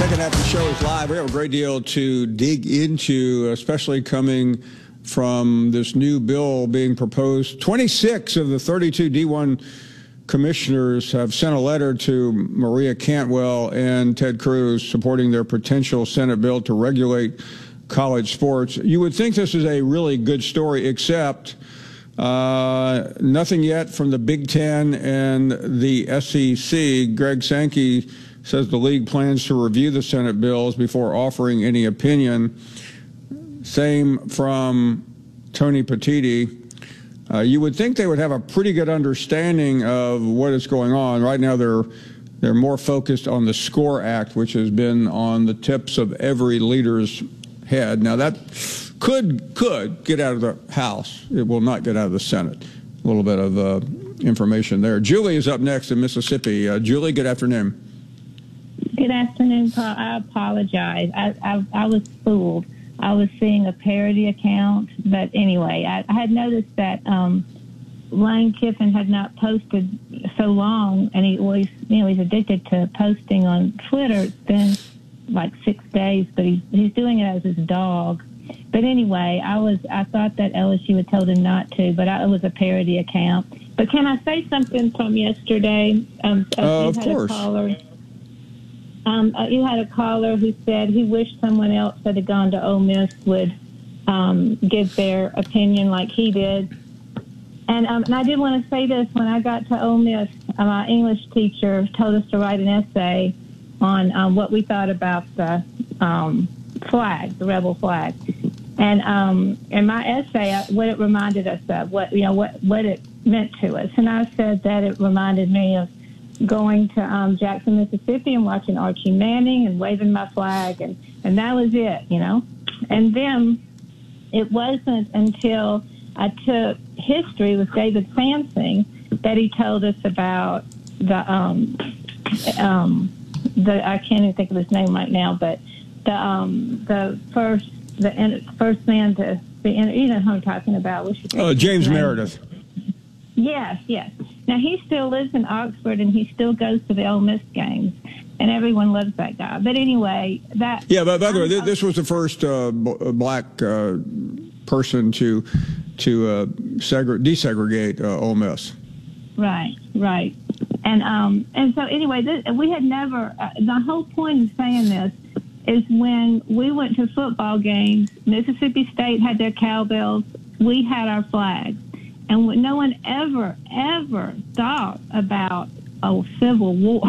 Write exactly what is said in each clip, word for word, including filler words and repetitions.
Second half of the show is live. We have a great deal to dig into, especially coming from this new bill being proposed. twenty-six of the thirty-two D one commissioners have sent a letter to Maria Cantwell and Ted Cruz supporting their potential Senate bill to regulate college sports. You would think this is a really good story, except uh, nothing yet from the Big Ten and the S E C. Greg Sankey says the league plans to review the Senate bills before offering any opinion. Same from Tony Petitti. Uh, you would think they would have a pretty good understanding of what is going on. Right now they're they're more focused on the SCORE Act, which has been on the tips of every leader's head. Now that could could get out of the House. It will not get out of the Senate. A little bit of uh, information there. Julie is up next in Mississippi. Uh, Julie, good afternoon. Good afternoon, Paul. I apologize. I, I, I was fooled. I was seeing a parody account, but anyway, I, I had noticed that um, Lane Kiffin had not posted so long, and he always, you know, he's addicted to posting on Twitter. It's been like six days, but he's he's doing it as his dog. But anyway, I was I thought that L S U had told him not to, but I, it was a parody account. But can I say something from yesterday? Um, uh, of course. Um, uh, you had a caller who said he wished someone else that had gone to Ole Miss would um, give their opinion like he did. And, um, and I did want to say this. When I got to Ole Miss, uh, my English teacher told us to write an essay on um, what we thought about the um, flag, the rebel flag. And um, in my essay, I, what it reminded us of, what you know, what, what it meant to us. And I said that it reminded me of going to um, Jackson, Mississippi and watching Archie Manning and waving my flag, and, and that was it, you know. And then it wasn't until I took history with David Sansing that he told us about the, um, um, the I can't even think of his name right now, but the um, the first the first man to be, you know who I'm talking about. Uh, James Meredith. Yes, yes. Now, he still lives in Oxford, and he still goes to the Ole Miss games, and everyone loves that guy. But anyway, that... Yeah, but by the way, this was the first uh, black uh, person to to uh, segre- desegregate uh, Ole Miss. Right, right. And um, and so anyway, this, we had never... Uh, the whole point of saying this is when we went to football games, Mississippi State had their cowbells, we had our flags. And no one ever, ever thought about a civil war.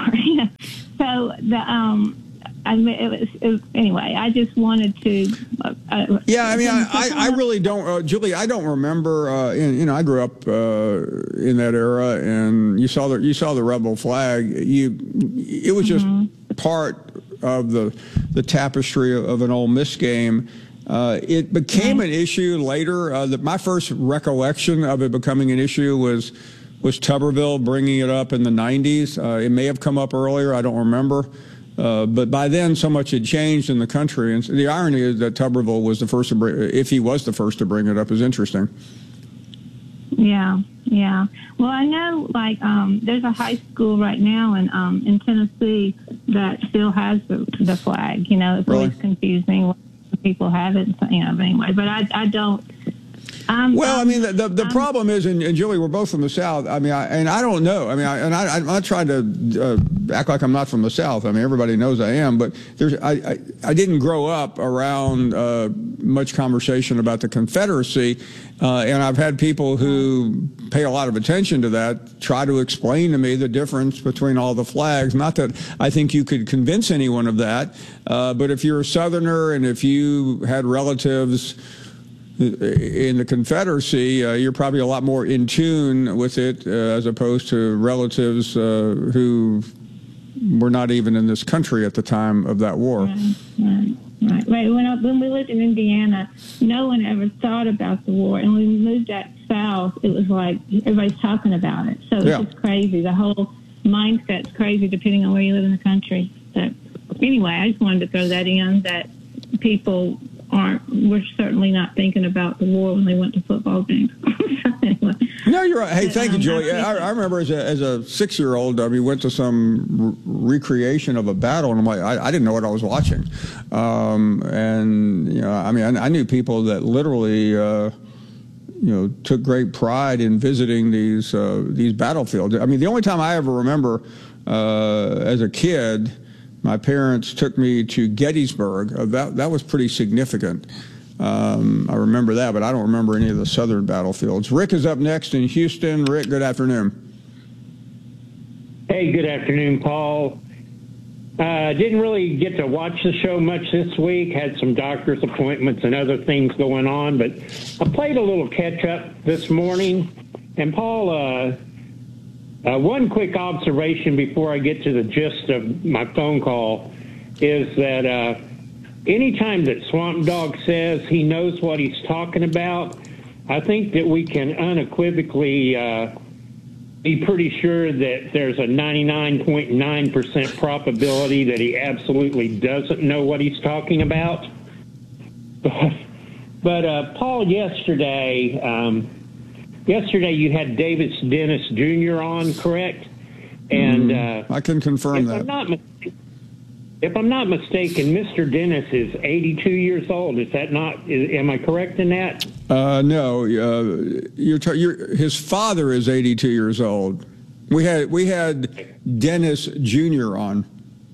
So the um, I mean, it was, it was, anyway. I just wanted to. Uh, yeah, I mean, I, I, I really don't, uh, Julie. I don't remember. Uh, in, you know, I grew up uh, in that era, and you saw the you saw the rebel flag. You, it was just mm-hmm. part of the the tapestry of an Ole Miss game. Uh, it became an issue later. Uh, the, my first recollection of it becoming an issue was was Tuberville bringing it up in the nineties. Uh, it may have come up earlier. I don't remember. Uh, but by then, so much had changed in the country. And the irony is that Tuberville was the first to bring, if he was the first to bring it up, is interesting. Yeah, yeah. Well, I know, like, um, there's a high school right now in um, in Tennessee that still has the, the flag. You know, it's really? always confusing. People have it, you know, but anyway, but I, I don't. Um, well, I mean, the the, the um, problem is, and, and Julie, we're both from the South. I mean, I, and I don't know. I mean, I, and I, I'm not trying to uh, act like I'm not from the South. I mean, everybody knows I am, but there's, I, I, I didn't grow up around uh, much conversation about the Confederacy, uh, and I've had people who pay a lot of attention to that try to explain to me the difference between all the flags. Not that I think you could convince anyone of that, uh, but if you're a Southerner and if you had relatives in the Confederacy, uh, you're probably a lot more in tune with it uh, as opposed to relatives uh, who were not even in this country at the time of that war. Right, right, right. right. When, I, when we lived in Indiana, no one ever thought about the war. And when we moved out south, it was like everybody's talking about it. So it's yeah. just crazy. The whole mindset's crazy depending on where you live in the country. So anyway, I just wanted to throw that in, that people aren't, we're certainly not thinking about the war when they went to football games. anyway. No, you're right. Hey, But, thank you, um, Julie. I I, I remember as a, as a six-year-old, I mean, went to some re- recreation of a battle, and I'm like, I, I didn't know what I was watching. Um, and, you know, I mean, I, I knew people that literally, uh, you know, took great pride in visiting these uh, these battlefields. I mean, the only time I ever remember uh, as a kid, my parents took me to Gettysburg. Uh, that that was pretty significant. Um, I remember that, but I don't remember any of the southern battlefields. Rick is up next in Houston. Rick, good afternoon. Hey, good afternoon, Paul. Uh, didn't really get to watch the show much this week. Had some doctor's appointments and other things going on, but I played a little catch-up this morning. And, Paul, uh, uh, one quick observation before I get to the gist of my phone call is that uh, anytime that Swamp Dog says he knows what he's talking about, I think that we can unequivocally uh, be pretty sure that there's a ninety-nine point nine percent probability that he absolutely doesn't know what he's talking about. But, but uh, Paul, yesterday, um, yesterday you had Davis Dennis Junior on, correct? And uh, I can confirm if that. I'm not If I'm not mistaken, Mister Dennis is eighty-two years old. Is that not? Is, am I correct in that? Uh, no, uh, you're, t- you're his father is eighty-two years old. We had we had Dennis Junior on.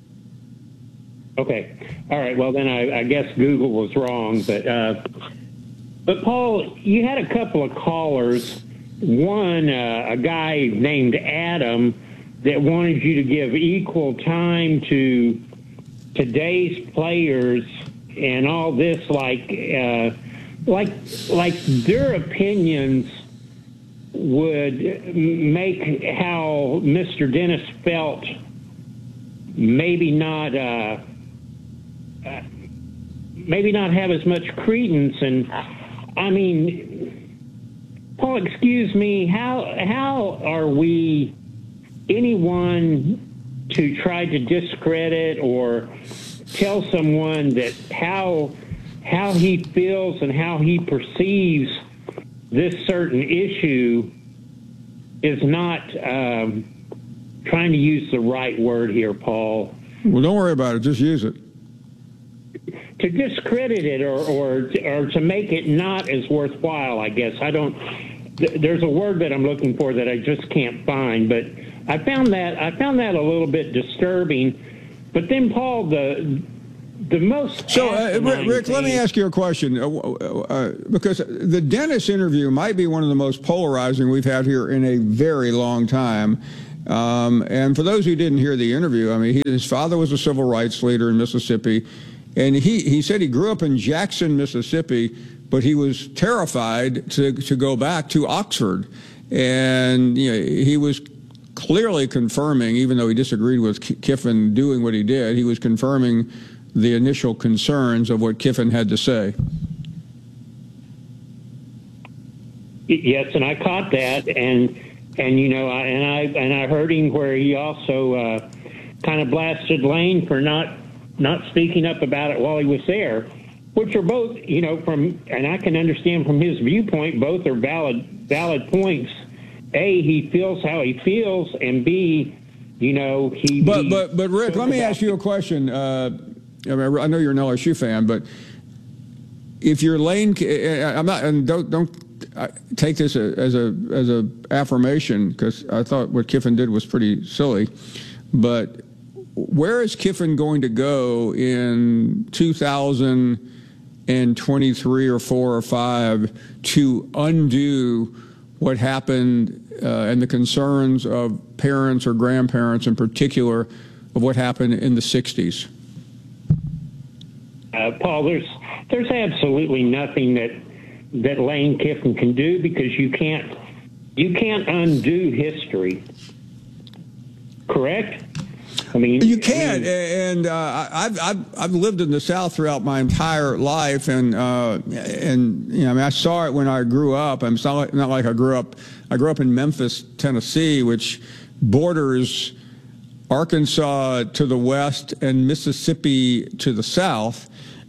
Okay, all right. Well, then I, I guess Google was wrong. But uh, but Paul, you had a couple of callers. One, uh, a guy named Adam, that wanted you to give equal time to today's players and all this, like uh, like like their opinions would make how Mister Dennis felt maybe not uh, uh, maybe not have as much credence. And I mean, Paul, excuse me, how how are we anyone to try to discredit or tell someone that how how he feels and how he perceives this certain issue is not um, trying to use the right word here, Paul. Well, don't worry about it. Just use it. To discredit it or or or to make it not as worthwhile, I guess. I don't. Th- there's a word that I'm looking for that I just can't find, but I found that I found that a little bit disturbing. But then, Paul, the the most so uh, Rick, Rick let me ask you a question, uh, uh, because the Dennis interview might be one of the most polarizing we've had here in a very long time. Um, and for those who didn't hear the interview, I mean, he, his father was a civil rights leader in Mississippi, and he he said he grew up in Jackson, Mississippi, but he was terrified to to go back to Oxford, and you know, he was clearly confirming, even though he disagreed with Kiffin doing what he did, he was confirming the initial concerns of what Kiffin had to say. Yes, and I caught that, and and you know, I, and I and I heard him where he also uh, kind of blasted Lane for not not speaking up about it while he was there, which are both, you know, from, and I can understand from his viewpoint, both are valid valid points. A, he feels how he feels, and B, you know, he. But he but but Rick, let me ask you a question. Uh, I, mean, I know you're an L S U fan, but if you're Lane, I'm not, and don't don't take this as a as a affirmation, because I thought what Kiffin did was pretty silly. But where is Kiffin going to go in two thousand twenty-three or four or five to undo what happened uh, and the concerns of parents or grandparents in particular of what happened in the sixties? Uh, Paul, there's there's absolutely nothing that that Lane Kiffin can do, because you can't you can't undo history. Correct? I mean, you can't. I mean, and uh, I've, I've I've lived in the South throughout my entire life, and uh, and you know, I mean, I saw it when I grew up. I'm not like, not like I grew up. I grew up in Memphis, Tennessee, which borders Arkansas to the west and Mississippi to the south.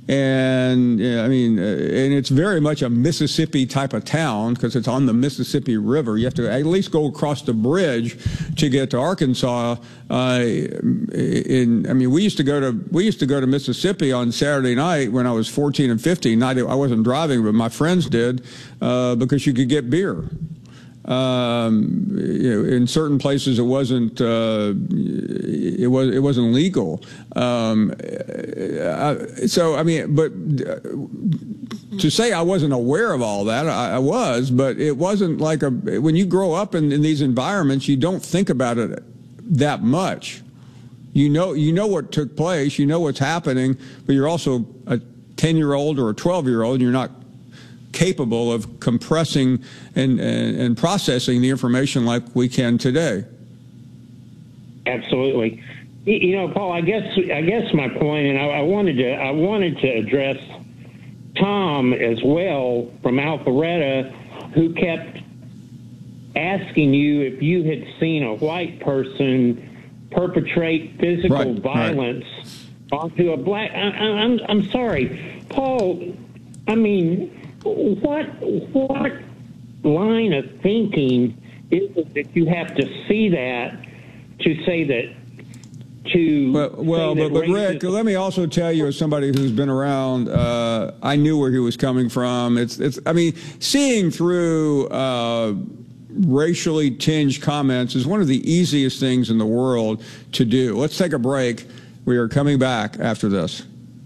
And yeah, I mean, uh, and it's very much a Mississippi type of town because it's on the Mississippi River. You have to at least go across the bridge to get to Arkansas. Uh, in, I mean, we used to go to we used to go to Mississippi on Saturday night when I was fourteen and fifteen. I, I wasn't driving, but my friends did uh, because you could get beer. Um, you know, in certain places, it wasn't uh, it was it wasn't legal. Um, I, so I mean, but to say I wasn't aware of all that, I, I was, but it wasn't like a. When you grow up in, in these environments, you don't think about it that much. You know, you know what took place, you know what's happening, but you're also a ten-year-old or a twelve-year-old, and you're not capable of compressing and, and, and processing the information like we can today. Absolutely. You know, Paul, I guess I guess my point, and I, I wanted to I wanted to address Tom as well from Alpharetta, who kept asking you if you had seen a white person perpetrate physical right, violence right. onto a black. I, I, I'm I'm sorry, Paul. I mean. What what line of thinking is it that you have to see that to say that to well, well say but, but Rick, let me also tell you, as somebody who's been around, uh, I knew where he was coming from. It's it's I mean, seeing through uh, racially tinged comments is one of the easiest things in the world to do. Let's take a break. We are coming back after this.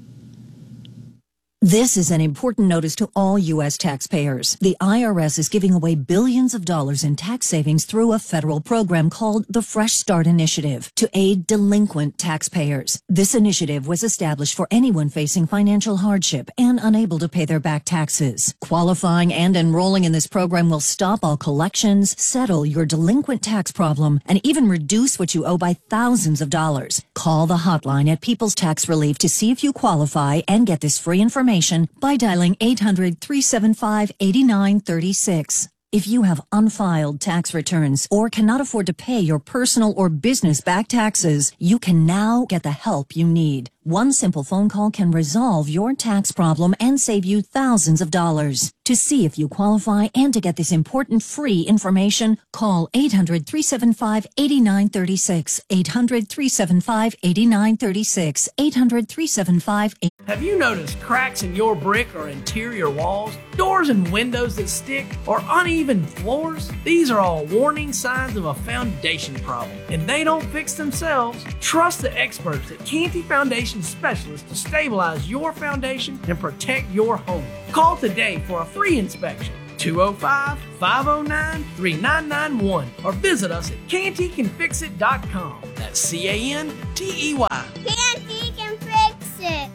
This is an important notice to all U S taxpayers. The I R S is giving away billions of dollars in tax savings through a federal program called the Fresh Start Initiative to aid delinquent taxpayers. This initiative was established for anyone facing financial hardship and unable to pay their back taxes. Qualifying and enrolling in this program will stop all collections, settle your delinquent tax problem, and even reduce what you owe by thousands of dollars. Call the hotline at People's Tax Relief to see if you qualify and get this free information by dialing eight hundred, three seven five, eight nine three six. If you have unfiled tax returns or cannot afford to pay your personal or business back taxes, you can now get the help you need. One simple phone call can resolve your tax problem and save you thousands of dollars. To see if you qualify and to get this important free information, call eight hundred, three seven five, eight nine three six, eight hundred, three seven five, eight nine three six, eight hundred, three seven five, eight nine three six. Have you noticed cracks in your brick or interior walls, doors and windows that stick, or uneven floors? These are all warning signs of a foundation problem, and they don't fix themselves. Trust the experts at Canty Foundation Specialists to stabilize your foundation and protect your home. Call today for a free inspection. two oh five, five oh nine, three nine nine one or visit us at canty can fix it dot com. That's C A N T E Y. Canty can fix it.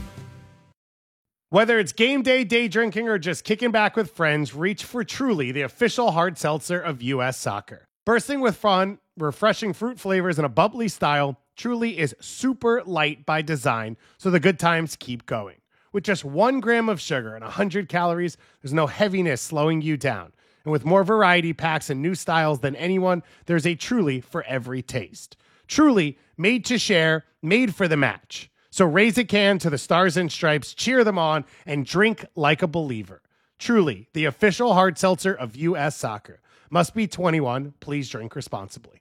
Whether it's game day, day drinking, or just kicking back with friends, reach for Truly, the official hard seltzer of U S Soccer. Bursting with fun, refreshing fruit flavors, and a bubbly style, Truly is super light by design, so the good times keep going. With just one gram of sugar and one hundred calories, there's no heaviness slowing you down. And with more variety packs and new styles than anyone, there's a Truly for every taste. Truly, made to share, made for the match. So raise a can to the Stars and Stripes, cheer them on, and drink like a believer. Truly, the official hard seltzer of U S Soccer. Must be twenty-one. Please drink responsibly.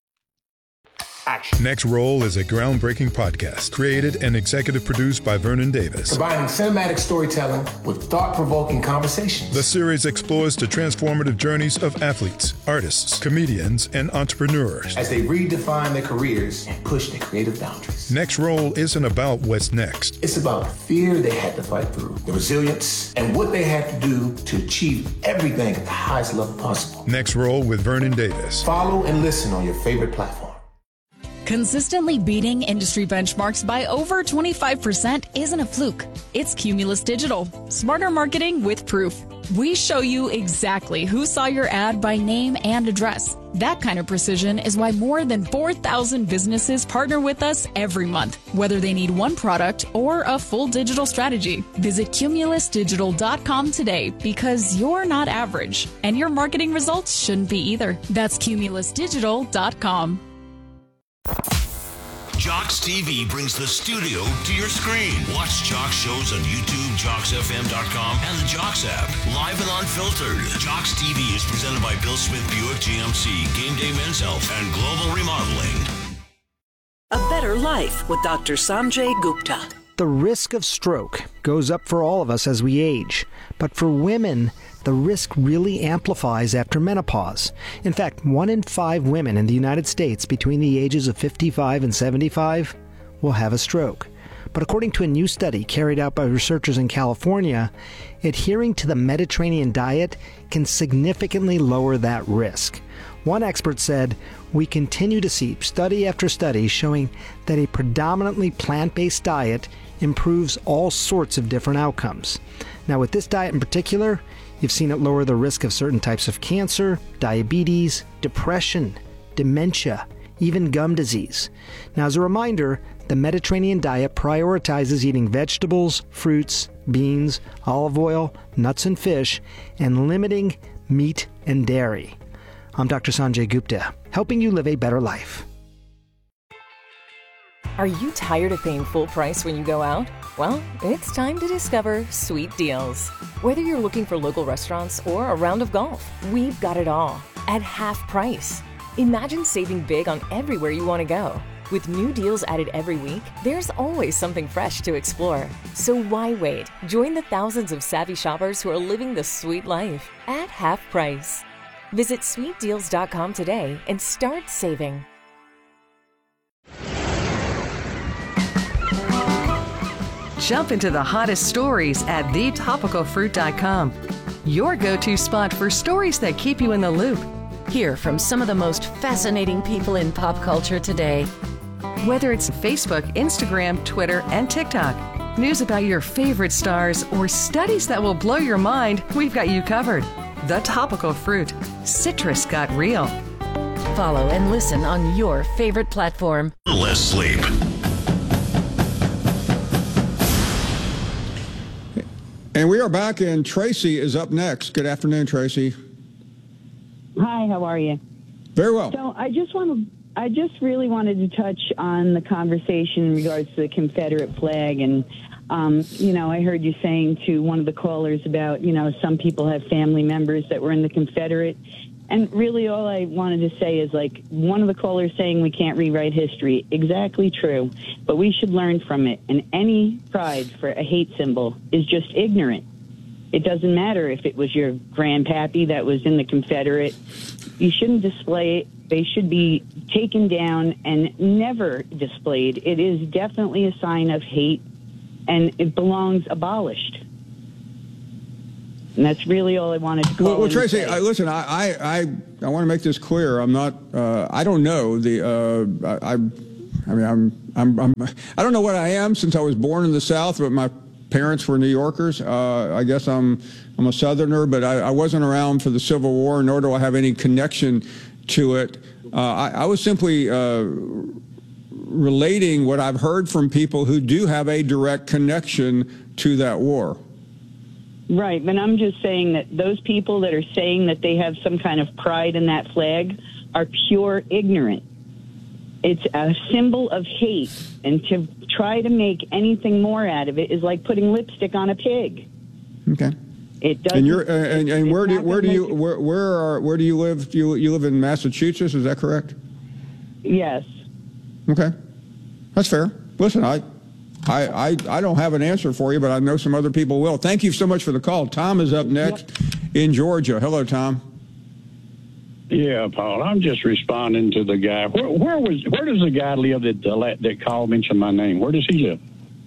Action. Next Roll is a groundbreaking podcast created and executive produced by Vernon Davis. Combining cinematic storytelling with thought-provoking conversations. The series explores the transformative journeys of athletes, artists, comedians, and entrepreneurs as they redefine their careers and push their creative boundaries. Next Roll isn't about what's next. It's about the fear they had to fight through, the resilience, and what they had to do to achieve everything at the highest level possible. Next Roll with Vernon Davis. Follow and listen on your favorite platform. Consistently beating industry benchmarks by over twenty-five percent isn't a fluke. It's Cumulus Digital. Smarter marketing with proof. We show you exactly who saw your ad by name and address. That kind of precision is why more than four thousand businesses partner with us every month, whether they need one product or a full digital strategy. Visit cumulus digital dot com today because you're not average, and your marketing results shouldn't be either. That's cumulus digital dot com. Jocks T V brings the studio to your screen. Watch Jocks shows on YouTube, jocks f m dot com, and the Jocks app. Live and unfiltered. Jocks T V is presented by Bill Smith Buick G M C, Game Day Men's Health, and Global Remodeling. A Better Life with Doctor Sanjay Gupta. The risk of stroke goes up for all of us as we age, but for women, the risk really amplifies after menopause. In fact, one in five women in the United States between the ages of fifty-five and seventy-five will have a stroke. But according to a new study carried out by researchers in California, adhering to the Mediterranean diet can significantly lower that risk. One expert said, "We continue to see study after study showing that a predominantly plant-based diet improves all sorts of different outcomes." Now, with this diet in particular, you've seen it lower the risk of certain types of cancer, diabetes, depression, dementia, even gum disease. Now, as a reminder, the Mediterranean diet prioritizes eating vegetables, fruits, beans, olive oil, nuts and fish, and limiting meat and dairy. I'm Doctor Sanjay Gupta, helping you live a better life. Are you tired of paying full price when you go out? Well, it's time to discover Sweet Deals. Whether you're looking for local restaurants or a round of golf, we've got it all at half price. Imagine saving big on everywhere you want to go. With new deals added every week, there's always something fresh to explore. So why wait? Join the thousands of savvy shoppers who are living the sweet life at half price. Visit sweet deals dot com today and start saving. Jump into the hottest stories at the topical fruit dot com. Your go-to spot for stories that keep you in the loop. Hear from some of the most fascinating people in pop culture today. Whether it's Facebook, Instagram, Twitter, and TikTok, news about your favorite stars, or studies that will blow your mind, we've got you covered. The Topical Fruit. Citrus got real. Follow and listen on your favorite platform. Less sleep. And we are back, and Tracy is up next. Good afternoon, Tracy. Hi, how are you? Very well. So I just want to, I just really wanted to touch on the conversation in regards to the Confederate flag. And, um, you know, I heard you saying to one of the callers about, you know, some people have family members that were in the Confederate. And really all I wanted to say is, like, one of the callers saying we can't rewrite history. Exactly true. But we should learn from it. And any pride for a hate symbol is just ignorant. It doesn't matter if it was your grandpappy that was in the Confederate. You shouldn't display it. They should be taken down and never displayed. It is definitely a sign of hate, and it belongs abolished. And that's really all I wanted to call Well, well Tracy, say. I, listen, I, I, I, I want to make this clear. I'm not, uh, I don't know the, uh, I, I mean, I'm, I'm, I'm, I don't know what I am since I was born in the South, but my parents were New Yorkers. Uh, I guess I'm, I'm a Southerner, but I, I wasn't around for the Civil War, nor do I have any connection to it. Uh, I, I was simply uh, relating what I've heard from people who do have a direct connection to that war. Right, but I'm just saying that those people that are saying that they have some kind of pride in that flag are pure ignorant. It's a symbol of hate, and to try to make anything more out of it is like putting lipstick on a pig. Okay. It doesn't. And you're uh, and, and where do where do you where where are where do you live? You you live in Massachusetts? Is that correct? Yes. Okay, that's fair. Listen, I. I, I, I don't have an answer for you, but I know some other people will. Thank you so much for the call. Tom is up next in Georgia. Hello, Tom. Yeah, Paul. I'm just responding to the guy. Where, where was? Where does the guy live that uh, that called mentioned my name? Where does he live?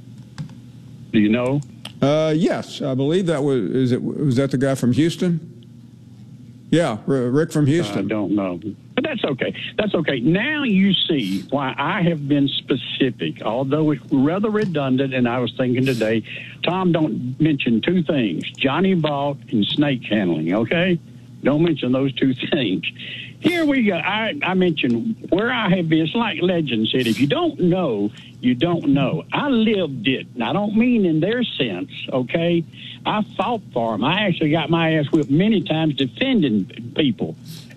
Do you know? Uh, yes, I believe that was. Is it? Was that the guy from Houston? Yeah, Rick from Houston. I don't know. But that's okay. That's okay. Now you see why I have been specific, although it's rather redundant, and I was thinking today, Tom, don't mention two things, Johnny Balk and snake handling, okay? Don't mention those two things. Here we go. I, I mentioned where I have been. It's like legend said, if you don't know, you don't know. I lived it, and I don't mean in their sense, okay? I fought for them. I actually got my ass whipped many times defending people.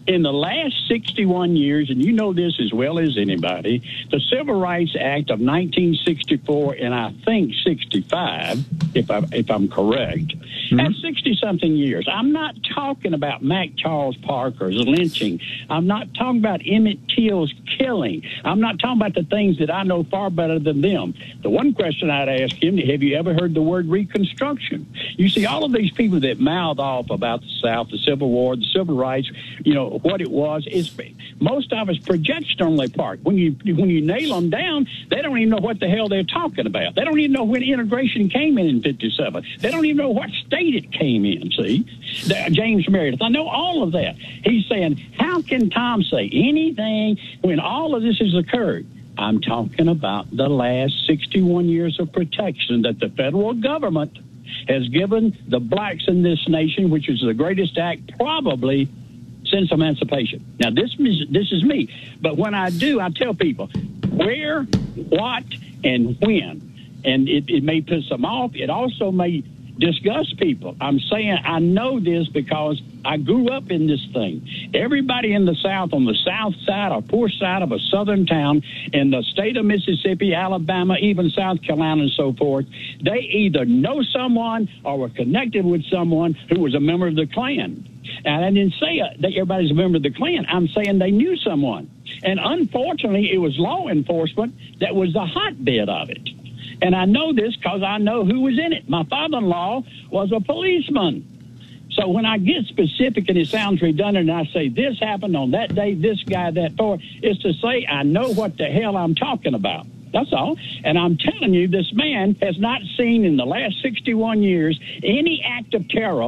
In the last sixty-one years, and you know this as well as anybody, the Civil Rights Act of nineteen sixty-four and I think sixty-five, if, I, if I'm correct, mm-hmm. that's sixty-something years. I'm not talking about Mac Charles Parker's lynching. I'm not talking about Emmett Till's killing. I'm not talking about the things that I know far better than them. The one question I'd ask him, have you ever heard the word Reconstruction? You see, all of these people that mouth off about the South, the Civil War, the Civil Rights, you know, what it was is most of us projection on their part. When you when you nail them down, they don't even know what the hell they're talking about. They don't even know when integration came in in fifty-seven. They don't even know what state it came in. See, the, James Meredith. I know all of that. He's saying, how can Tom say anything when all of this has occurred? I'm talking about the last sixty-one years of protection that the federal government has given the blacks in this nation, which is the greatest act probably since emancipation. Now, this is, this is me. But when I do, I tell people where, what, and when. And it, it may piss them off. It also may disgust people. I'm saying I know this because I grew up in this thing. Everybody in the South, on the south side or poor side of a southern town in the state of Mississippi, Alabama, even South Carolina and so forth, they either know someone or were connected with someone who was a member of the Klan. And I didn't say that everybody's a member of the Klan. I'm saying they knew someone. And unfortunately, it was law enforcement that was the hotbed of it. And I know this because I know who was in it. My father-in-law was a policeman. So when I get specific and it sounds redundant and I say this happened on that day, this guy, that for, it's to say I know what the hell I'm talking about. That's all. And I'm telling you, this man has not seen in the last sixty-one years any act of terror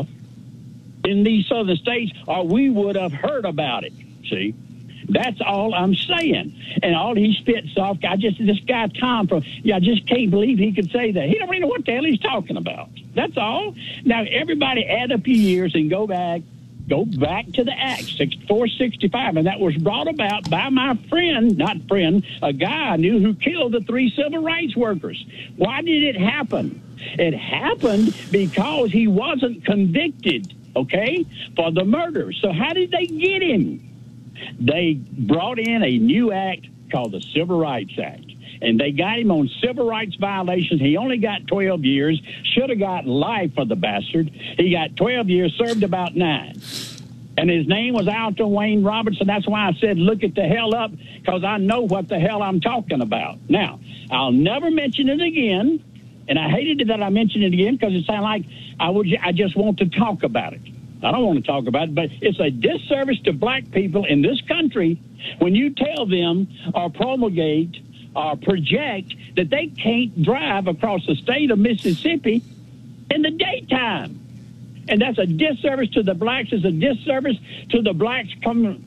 in these southern states, or we would have heard about it. See, that's all I'm saying. And all he spits off, I just this guy Tom from, yeah, I just can't believe he could say that. He don't really know what the hell he's talking about. That's all. Now everybody add up your years and go back, go back to the Act four sixty-five, and that was brought about by my friend, not friend, a guy I knew who killed the three civil rights workers. Why did it happen? It happened because he wasn't convicted. Okay, for the murder. So how did they get him? They brought in a new act called the Civil Rights Act, and they got him on civil rights violations. He only got twelve years, should have got life for the bastard. He got twelve years, served about nine. And his name was Alton Wayne Robertson. That's why I said, look it the hell up, because I know what the hell I'm talking about. Now, I'll never mention it again. And I hated it that I mentioned it again because it sounded like I would. I just want to talk about it. I don't want to talk about it, but it's a disservice to black people in this country when you tell them or promulgate or project that they can't drive across the state of Mississippi in the daytime. And that's a disservice to the blacks. It's a disservice to the blacks coming.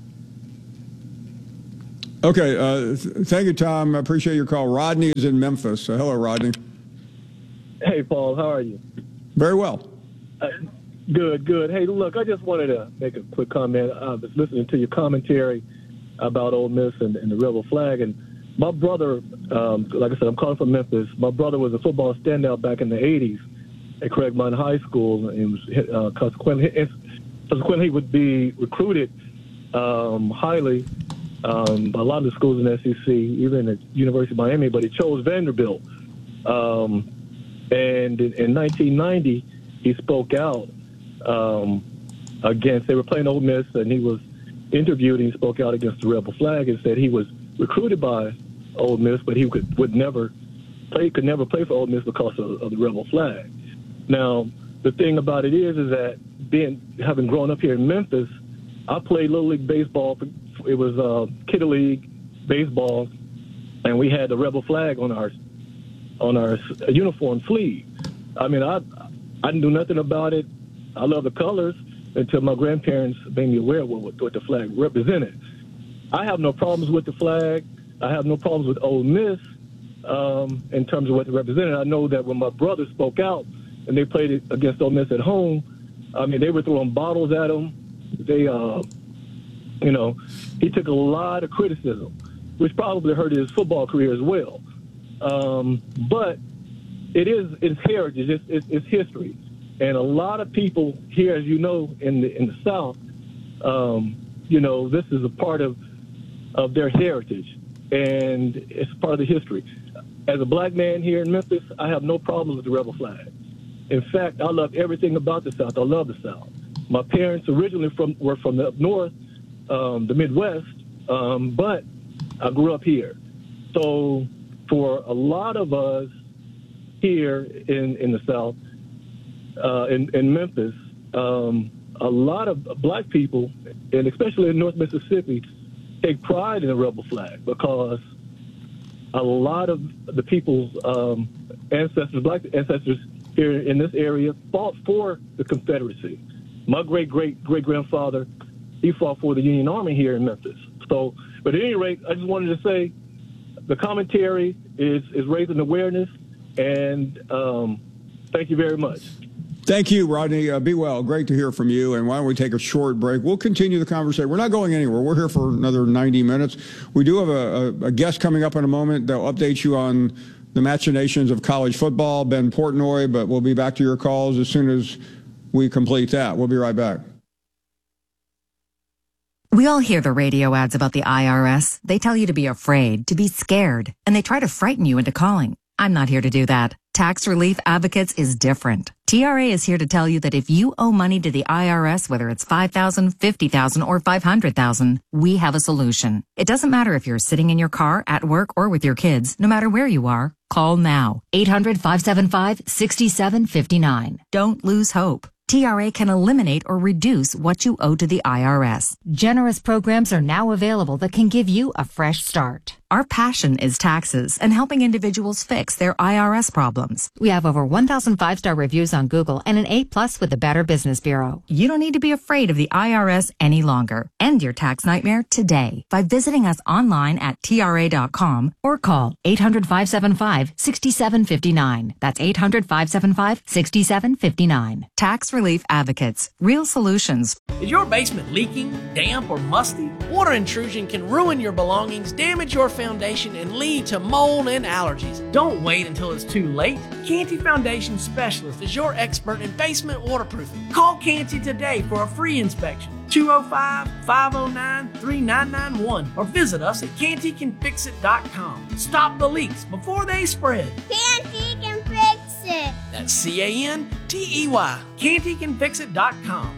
Okay. Uh, th- thank you, Tom. I appreciate your call. Rodney is in Memphis. Uh, hello, Rodney. Hey, Paul, how are you? Very well. Uh, good, good. Hey, look, I just wanted to make a quick comment. I was listening to your commentary about Ole Miss and, and the Rebel flag. And my brother, um, like I said, I'm calling from Memphis. My brother was a football standout back in the eighties at Craigmont High School. And was, uh, consequently, consequently, he would be recruited um, highly um, by a lot of the schools in the S E C, even at University of Miami, but he chose Vanderbilt. Um, And in, in nineteen ninety, he spoke out um, against, they were playing Ole Miss, and he was interviewed, and he spoke out against the Rebel flag and said he was recruited by Ole Miss, but he could, would never play, could never play for Ole Miss because of, of the Rebel flag. Now, the thing about it is, is that being, having grown up here in Memphis, I played Little League Baseball. It was uh, Kidder League Baseball, and we had the Rebel flag on our on our uniform sleeve. I mean, I I didn't do nothing about it. I love the colors until my grandparents made me aware of what, what the flag represented. I have no problems with the flag. I have no problems with Ole Miss um, in terms of what it represented. I know that when my brother spoke out and they played it against Ole Miss at home, I mean, they were throwing bottles at him. They, uh, you know, he took a lot of criticism, which probably hurt his football career as well. Um, but it is it's heritage, it's, it's, it's history, and a lot of people here, as you know, in the in the South, um, you know, this is a part of of their heritage, and it's part of the history. As a black man here in Memphis, I have no problem with the rebel flag. In fact, I love everything about the South. I love the South. My parents originally from were from the up north, um, the Midwest, um, but I grew up here. So for a lot of us here in, in the South, uh, in, in Memphis, um, a lot of black people, and especially in North Mississippi, take pride in the rebel flag because a lot of the people's um, ancestors, black ancestors here in this area, fought for the Confederacy. My great-great-great-grandfather, he fought for the Union Army here in Memphis. So, but at any rate, I just wanted to say the commentary is, is raising awareness, and um, thank you very much. Thank you, Rodney. Uh, be well. Great to hear from you. And why don't we take a short break? We'll continue the conversation. We're not going anywhere. We're here for another ninety minutes. We do have a, a, a guest coming up in a moment. They'll update you on the machinations of college football, Ben Portnoy, but we'll be back to your calls as soon as we complete that. We'll be right back. We all hear the radio ads about the I R S. They tell you to be afraid, to be scared, and they try to frighten you into calling. I'm not here to do that. Tax Relief Advocates is different. T R A is here to tell you that if you owe money to the I R S, whether it's five thousand dollars, fifty thousand dollars, or five hundred thousand dollars, we have a solution. It doesn't matter if you're sitting in your car, at work, or with your kids. No matter where you are, call now. eight hundred, five seven five, six seven five nine. Don't lose hope. T R A can eliminate or reduce what you owe to the I R S. Generous programs are now available that can give you a fresh start. Our passion is taxes and helping individuals fix their I R S problems. We have over one thousand five-star reviews on Google and an A plus with the Better Business Bureau. You don't need to be afraid of the I R S any longer. End your tax nightmare today by visiting us online at T R A dot com or call eight hundred, five seven five, six seven five nine. That's eight hundred, five seven five, six seven five nine. Tax Relief Advocates. Real solutions. Is your basement leaking, damp, or musty? Water intrusion can ruin your belongings, damage your foundation, and lead to mold and allergies. Don't wait until it's too late. Canty Foundation Specialist is your expert in basement waterproofing. Call Canty today for a free inspection. two oh five, five oh nine, three nine nine one or visit us at canty can fix it dot com. Stop the leaks before they spread. Canty can fix it. That's C A N T E Y. canty can fix it dot com.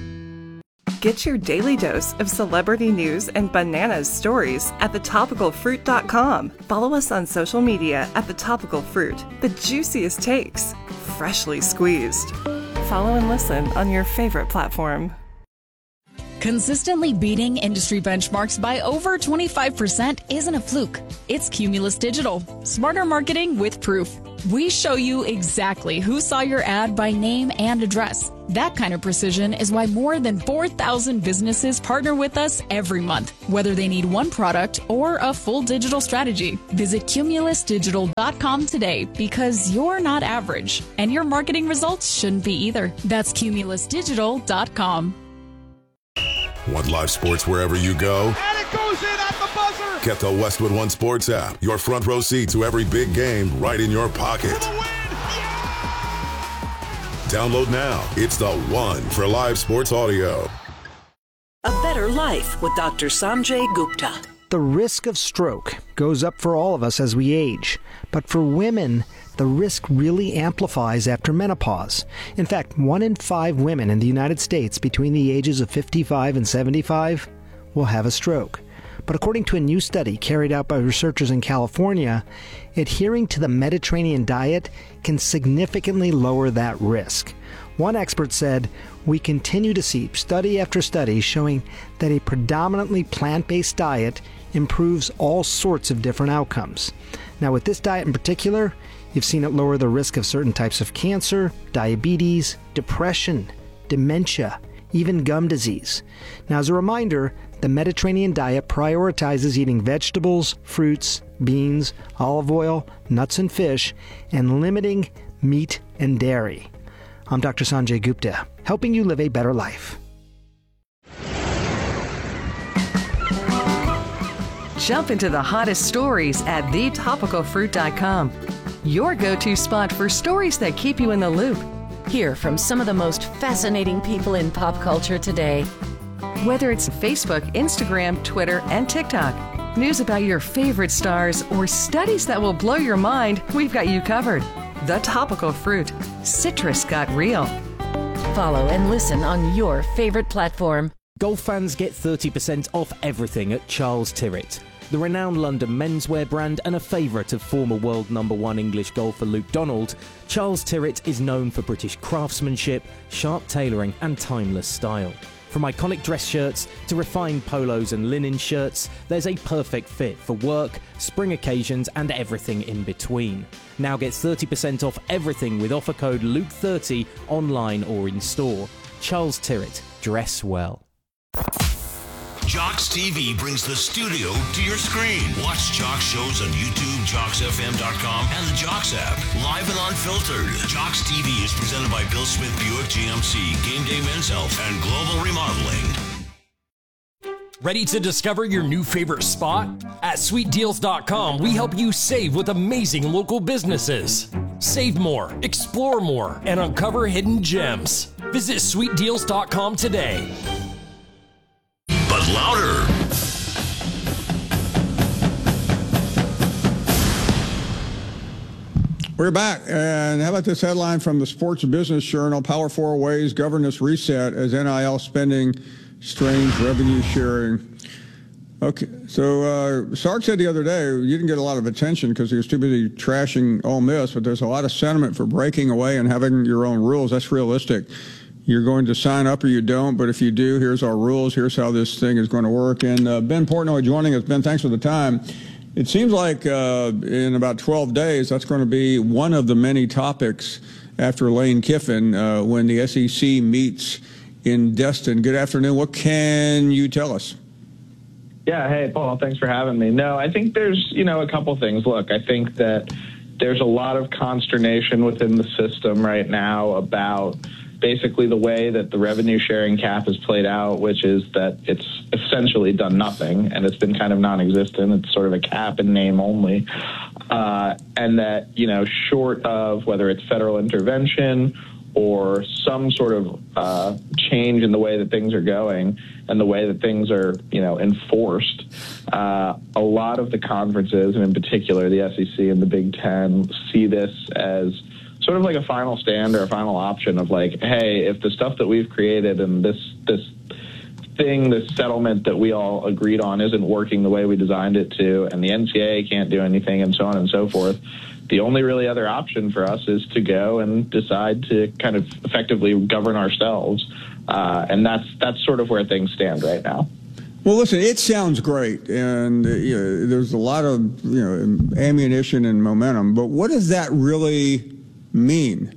Get your daily dose of celebrity news and bananas stories at the topical fruit dot com. Follow us on social media at The Topical Fruit. The juiciest takes, freshly squeezed. Follow and listen on your favorite platform. Consistently beating industry benchmarks by over twenty-five percent isn't a fluke. It's Cumulus Digital. Smarter marketing with proof. We show you exactly who saw your ad by name and address. That kind of precision is why more than four thousand businesses partner with us every month, whether they need one product or a full digital strategy. Visit cumulus digital dot com today because you're not average, and your marketing results shouldn't be either. That's cumulus digital dot com. Want live sports wherever you go? And it goes in at the buzzer! Get the Westwood One Sports app. Your front row seat to every big game right in your pocket. For the win! Download now. It's the one for live sports audio. A Better Life with Doctor Sanjay Gupta. The risk of stroke goes up for all of us as we age, but for women, the risk really amplifies after menopause. In fact, one in five women in the United States between the ages of fifty-five and seventy-five will have a stroke. But according to a new study carried out by researchers in California, adhering to the Mediterranean diet can significantly lower that risk. One expert said, "We continue to see study after study showing that a predominantly plant-based diet improves all sorts of different outcomes." Now, with this diet in particular, you've seen it lower the risk of certain types of cancer, diabetes, depression, dementia, even gum disease. Now, as a reminder, the Mediterranean diet prioritizes eating vegetables, fruits, beans, olive oil, nuts and fish, and limiting meat and dairy. I'm Doctor Sanjay Gupta, helping you live a better life. Jump into the hottest stories at the topical fruit dot com. Your go-to spot for stories that keep you in the loop. Hear from some of the most fascinating people in pop culture today. Whether it's Facebook, Instagram, Twitter, and TikTok, news about your favorite stars, or studies that will blow your mind, we've got you covered. The Topical Fruit. Citrus got real. Follow and listen on your favorite platform. Golf fans get thirty percent off everything at Charles Tyrwhitt. The renowned London menswear brand and a favourite of former world number one English golfer Luke Donald, Charles Tyrwhitt is known for British craftsmanship, sharp tailoring and timeless style. From iconic dress shirts to refined polos and linen shirts, there's a perfect fit for work, spring occasions and everything in between. Now get thirty percent off everything with offer code Luke thirty online or in store. Charles Tyrwhitt, dress well. Jocks T V brings the studio to your screen. Watch Jocks shows on YouTube, Jocks F M dot com, and the Jocks app. Live and unfiltered. Jocks T V is presented by Bill Smith Buick G M C, Game Day Men's Health, and Global Remodeling. Ready to discover your new favorite spot? At sweet deals dot com, we help you save with amazing local businesses. Save more, explore more, and uncover hidden gems. Visit sweet deals dot com today. But louder. We're back, and how about this headline from the Sports Business Journal? Power Four Ways Governance Reset as N I L spending strains revenue sharing. Okay, so uh, Sark said the other day you didn't get a lot of attention because he was too busy trashing Ole Miss, but there's a lot of sentiment for breaking away and having your own rules. That's realistic. You're going to sign up or you don't, but if you do, here's our rules. Here's how this thing is going to work. And uh, Ben Portnoy joining us. Ben, thanks for the time. It seems like uh, in about twelve days, that's going to be one of the many topics after Lane Kiffin uh, when the S E C meets in Destin. Good afternoon. What can you tell us? Yeah, hey, Paul, thanks for having me. No, I think there's, you know, a couple things. Look, I think that there's a lot of consternation within the system right now about basically the way that the revenue sharing cap has played out, which is that it's essentially done nothing and it's been kind of non-existent. It's sort of a cap in name only. Uh, and that, you know, short of whether it's federal intervention or some sort of uh, change in the way that things are going and the way that things are, you know, enforced, uh, a lot of the conferences, and in particular the S E C and the Big Ten, see this as sort of like a final stand or a final option of like, hey, if the stuff that we've created and this this thing, this settlement that we all agreed on isn't working the way we designed it to, and the N C double A can't do anything and so on and so forth, the only really other option for us is to go and decide to kind of effectively govern ourselves. Uh, and that's that's sort of where things stand right now. Well, listen, it sounds great, and uh, you know, there's a lot of you know ammunition and momentum, but what does that really mean?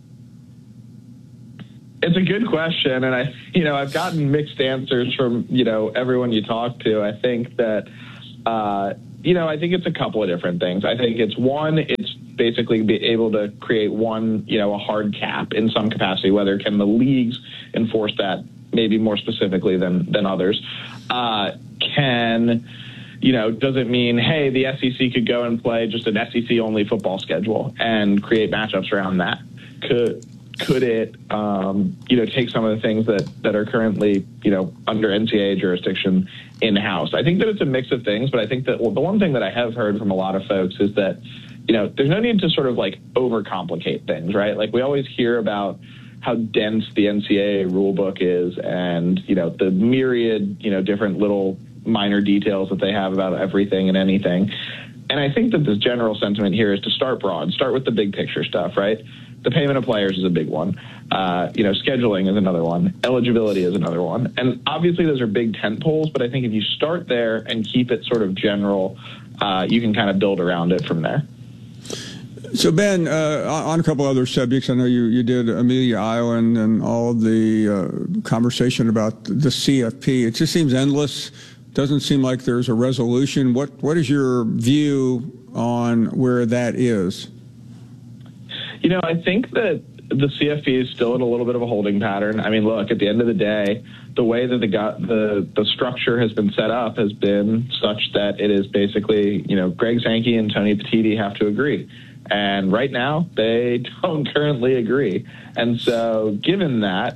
It's a good question, and I, you know, I've gotten mixed answers from, you know, everyone you talk to. I think that, uh, you know, I think it's a couple of different things. I think it's one, it's basically be able to create one, you know, a hard cap in some capacity, whether can the leagues enforce that maybe more specifically than, than others. Uh, can, you know, does it mean, hey, the S E C could go and play just an S E C-only football schedule and create matchups around that? Could could it, um, you know, take some of the things that, that are currently, you know, under N C double A jurisdiction in-house? I think that it's a mix of things, but I think that well, the one thing that I have heard from a lot of folks is that, you know, there's no need to sort of like overcomplicate things, right? Like we always hear about how dense the N C double A rule book is and, you know, the myriad, you know, different little minor details that they have about everything and anything. And I think that the general sentiment here is to start broad, start with the big picture stuff, right? The payment of players is a big one. Uh, you know, scheduling is another one. Eligibility is another one. And obviously those are big tent poles, but I think if you start there and keep it sort of general, uh, you can kind of build around it from there. So, Ben, uh, on a couple other subjects, I know you, you did Amelia Island and all the uh, conversation about the C F P. It just seems endless. Doesn't seem like there's a resolution. What What is your view on where that is? You know, I think that the C F P is still in a little bit of a holding pattern. I mean, look, at the end of the day, the way that the the the structure has been set up has been such that it is basically, you know, Greg Sankey and Tony Petitti have to agree. And right now, they don't currently agree. And so given that,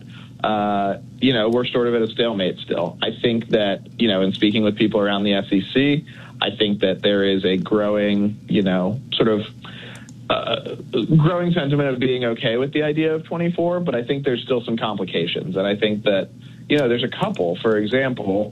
uh, you know, we're sort of at a stalemate still. I think that, you know, in speaking with people around the S E C, I think that there is a growing, you know, sort of uh, growing sentiment of being okay with the idea of twenty-four, but I think there's still some complications. And I think that, you know, there's a couple. For example,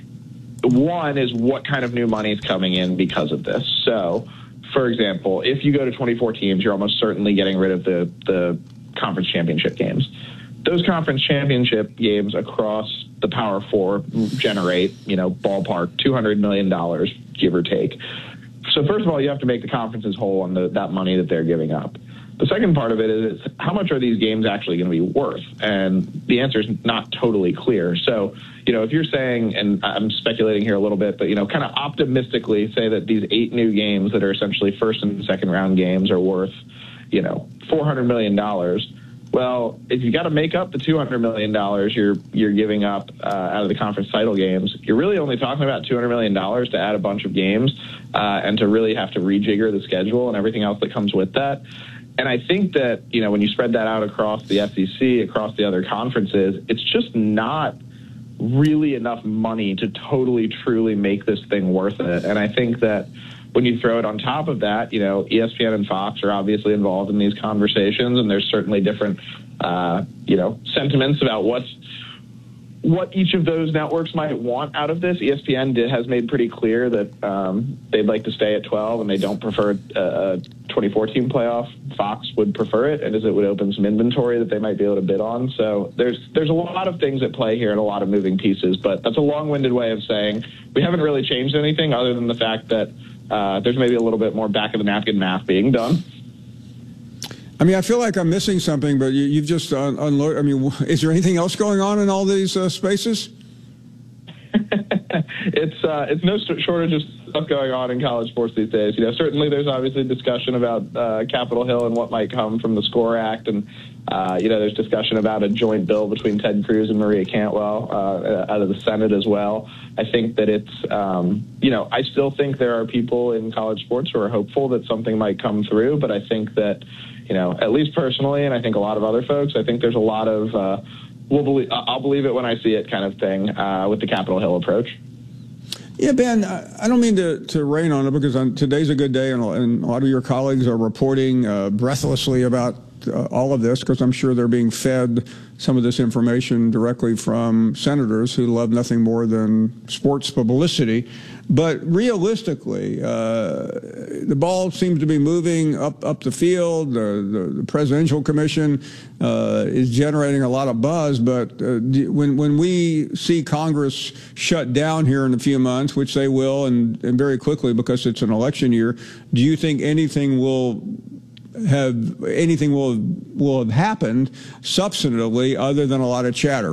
one is what kind of new money is coming in because of this. So, for example, if you go to twenty-four teams, you're almost certainly getting rid of the, the conference championship games. Those conference championship games across the Power Four generate, you know, ballpark two hundred million dollars, give or take. So first of all, you have to make the conferences whole on the, that money that they're giving up. The second part of it is how much are these games actually going to be worth? And the answer is not totally clear. So, you know, if you're saying, and I'm speculating here a little bit, but, you know, kind of optimistically say that these eight new games that are essentially first and second round games are worth, you know, four hundred million dollars. Well, if you got to make up the two hundred million dollars you're you're giving up uh, out of the conference title games, you're really only talking about two hundred million dollars to add a bunch of games uh, and to really have to rejigger the schedule and everything else that comes with that. And I think that, you know, when you spread that out across the S E C, across the other conferences, it's just not really enough money to totally, truly make this thing worth it. And I think that when you throw it on top of that, you know, E S P N and Fox are obviously involved in these conversations, and there's certainly different, uh, you know, sentiments about what's what each of those networks might want out of this. E S P N did, has made pretty clear that um, they'd like to stay at twelve and they don't prefer a twenty-four team playoff. Fox would prefer it, and as it would open some inventory that they might be able to bid on. So there's there's a lot of things at play here and a lot of moving pieces, but that's a long-winded way of saying we haven't really changed anything other than the fact that uh, there's maybe a little bit more back-of-the-napkin math being done. I mean, I feel like I'm missing something, but you, you've just un- unloaded. I mean, is there anything else going on in all these uh, spaces? it's uh, it's no shortage of stuff going on in college sports these days. You know, certainly there's obviously discussion about uh, Capitol Hill and what might come from the SCORE Act, and uh, you know, there's discussion about a joint bill between Ted Cruz and Maria Cantwell uh, out of the Senate as well. I think that it's, um, you know, I still think there are people in college sports who are hopeful that something might come through, but I think that, you know, at least personally, and I think a lot of other folks, I think there's a lot of uh, we'll believe, I'll believe it when I see it kind of thing uh, with the Capitol Hill approach. Yeah, Ben, I don't mean to, to rain on it because on, today's a good day, and, and a lot of your colleagues are reporting uh, breathlessly about uh, all of this because I'm sure they're being fed some of this information directly from senators who love nothing more than sports publicity. But realistically, uh, the ball seems to be moving up, up the field. The, the, the presidential commission uh, is generating a lot of buzz. But uh, when when we see Congress shut down here in a few months, which they will, and, and very quickly because it's an election year, do you think anything will have anything will will have happened substantively other than a lot of chatter?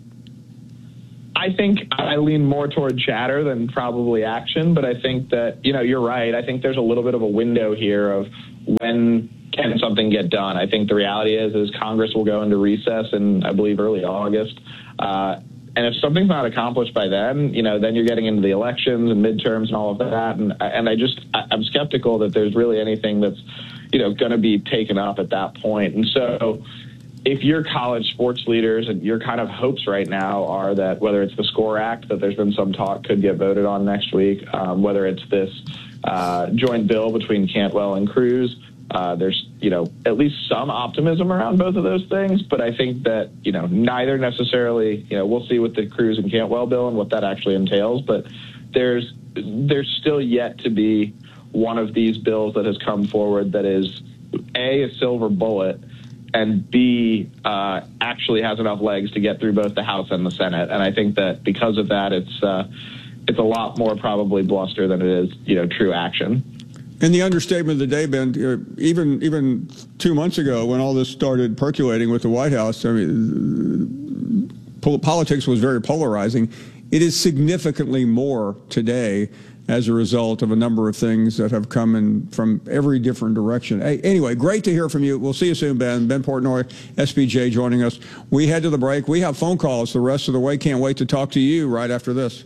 I think I lean more toward chatter than probably action, but I think that, you know, you're right. I think there's a little bit of a window here of when can something get done. I think the reality is, is Congress will go into recess in, I believe, early August. Uh, and if something's not accomplished by then, you know, then you're getting into the elections and midterms and all of that. And, and I just, I'm skeptical that there's really anything that's, you know, going to be taken up at that point. And so if you're college sports leaders and your kind of hopes right now are that whether it's the SCORE Act that there's been some talk could get voted on next week, um, whether it's this uh, joint bill between Cantwell and Cruz, uh, there's, you know, at least some optimism around both of those things. But I think that, you know, neither necessarily, you know, we'll see with the Cruz and Cantwell bill and what that actually entails. But there's there's still yet to be one of these bills that has come forward that is, A, a silver bullet, and B, uh, actually has enough legs to get through both the House and the Senate. And I think that because of that, it's uh, it's a lot more probably bluster than it is, you know, true action. And the understatement of the day, Ben, even even two months ago when all this started percolating with the White House, I mean, politics was very polarizing. It is significantly more today as a result of a number of things that have come in from every different direction. Hey, anyway, great to hear from you. We'll see you soon, Ben. Ben Portnoy, S B J, joining us. We head to the break. We have phone calls the rest of the way. Can't wait to talk to you right after this.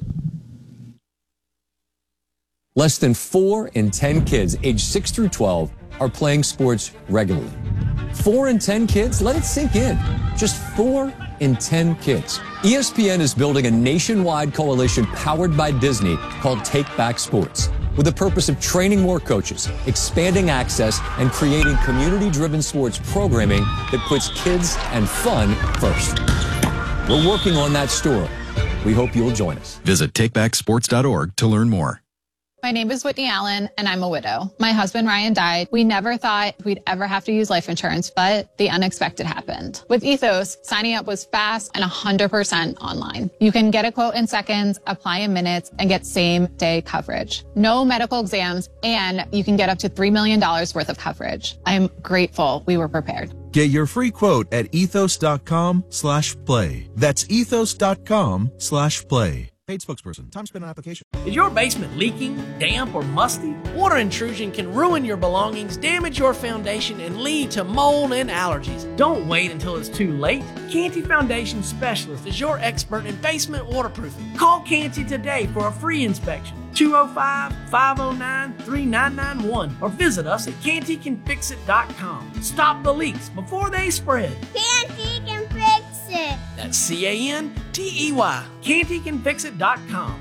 Less than four in ten kids aged six through twelve are playing sports regularly. Four in ten kids? Let it sink in. Just four in ten kids. E S P N is building a nationwide coalition powered by Disney called Take Back Sports, with the purpose of training more coaches, expanding access, and creating community-driven sports programming that puts kids and fun first. We're working on that story. We hope you'll join us. Visit take back sports dot org to learn more. My name is Whitney Allen, and I'm a widow. My husband, Ryan, died. We never thought we'd ever have to use life insurance, but the unexpected happened. With Ethos, signing up was fast and one hundred percent online. You can get a quote in seconds, apply in minutes, and get same-day coverage. No medical exams, and you can get up to three million dollars worth of coverage. I'm grateful we were prepared. Get your free quote at ethos.com slash play. That's ethos.com slash play. Paid spokesperson. Time spent on application. Is your basement leaking, damp, or musty? Water intrusion can ruin your belongings, damage your foundation, and lead to mold and allergies. Don't wait until it's too late. Canty Foundation Specialist is your expert in basement waterproofing. Call Canty today for a free inspection. two oh five, five oh nine, three nine nine one or visit us at canty can fix it dot com. Stop the leaks before they spread. Canty can fix it. That's C A N T E Y. canty can fix it dot com.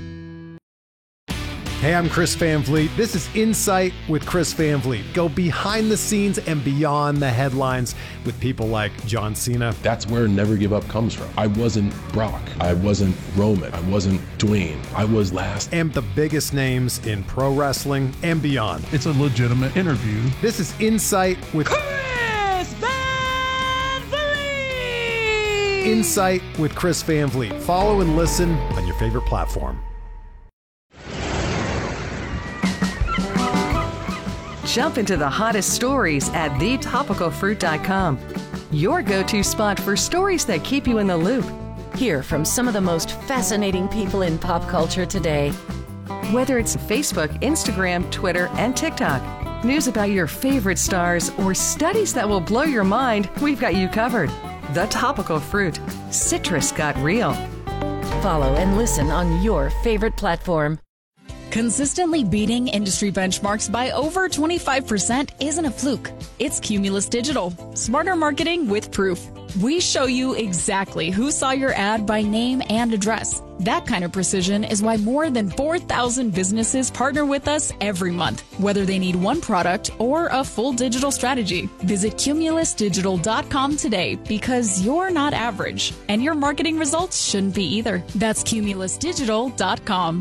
Hey, I'm Chris Van Vliet. This is Insight with Chris Van Vliet. Go behind the scenes and beyond the headlines with people like John Cena. That's where Never Give Up comes from. I wasn't Brock. I wasn't Roman. I wasn't Dwayne. I was last. And the biggest names in pro wrestling and beyond. It's a legitimate interview. This is Insight with Chris Van Vliet. Insight with Chris Van Vliet. Follow and listen on your favorite platform. Jump into the hottest stories at the topical fruit dot com. Your go-to spot for stories that keep you in the loop. Hear from some of the most fascinating people in pop culture today. Whether it's Facebook, Instagram, Twitter, and TikTok, news about your favorite stars, or studies that will blow your mind, we've got you covered. The Topical Fruit. Citrus got real. Follow and listen on your favorite platform. Consistently beating industry benchmarks by over twenty-five percent isn't a fluke. It's Cumulus Digital. Smarter marketing with proof. We show you exactly who saw your ad by name and address. That kind of precision is why more than four thousand businesses partner with us every month, whether they need one product or a full digital strategy. Visit cumulus digital dot com today because you're not average, and your marketing results shouldn't be either. That's cumulus digital dot com.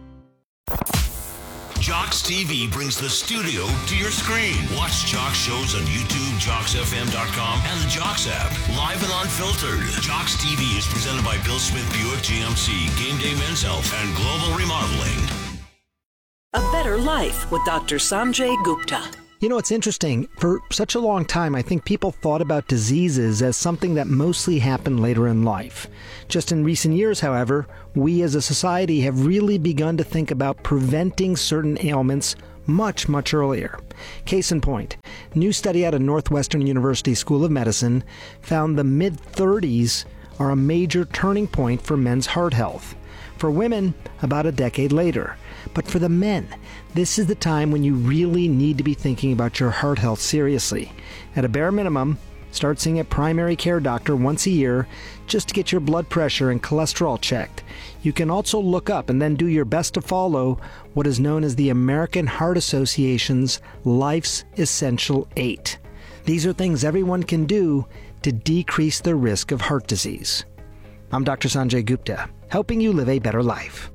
Jocks T V brings the studio to your screen. Watch Jocks shows on YouTube, jocks f m dot com, and the Jocks app. Live and unfiltered. Jocks T V is presented by Bill Smith Buick G M C, Game Day Men's Health, and Global Remodeling. A Better Life with Doctor Sanjay Gupta. You know, it's interesting. For such a long time, I think people thought about diseases as something that mostly happened later in life. Just in recent years, however, we as a society have really begun to think about preventing certain ailments much, much earlier. Case in point, new study out of Northwestern University School of Medicine found the mid-thirties are a major turning point for men's heart health. For women, about a decade later. But for the men, this is the time when you really need to be thinking about your heart health seriously. At a bare minimum, start seeing a primary care doctor once a year just to get your blood pressure and cholesterol checked. You can also look up and then do your best to follow what is known as the American Heart Association's Life's Essential Eight. These are things everyone can do to decrease the risk of heart disease. I'm Doctor Sanjay Gupta, helping you live a better life.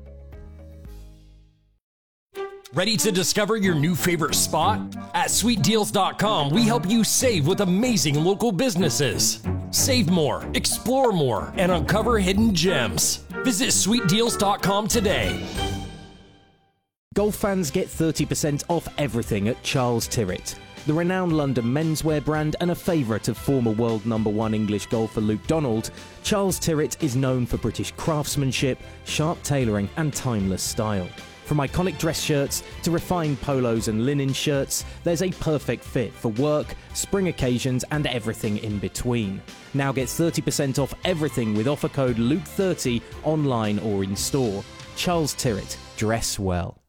Ready to discover your new favorite spot? At sweet deals dot com, we help you save with amazing local businesses. Save more, explore more, and uncover hidden gems. Visit sweet deals dot com today. Golf fans get thirty percent off everything at Charles Tyrwhitt. The renowned London menswear brand and a favourite of former world number one English golfer Luke Donald, Charles Tyrwhitt is known for British craftsmanship, sharp tailoring and timeless style. From iconic dress shirts to refined polos and linen shirts, there's a perfect fit for work, spring occasions and everything in between. Now get thirty percent off everything with offer code Luke thirty online or in store. Charles Tyrwhitt, dress well.